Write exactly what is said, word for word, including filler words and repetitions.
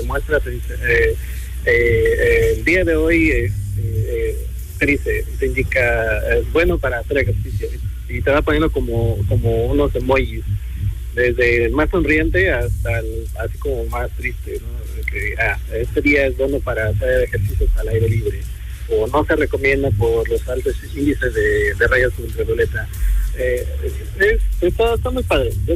muestra eh, eh, eh, el día de hoy eh, eh, te dice, te indica es bueno para hacer ejercicio y te va poniendo como, como unos emojis, desde el más sonriente hasta el así como más triste, ¿no? Que ah, este día es bueno para hacer ejercicios al aire libre, o no se recomienda por los altos índices de, de rayos ultravioleta. Eh, es, es, está, está muy padre. Yo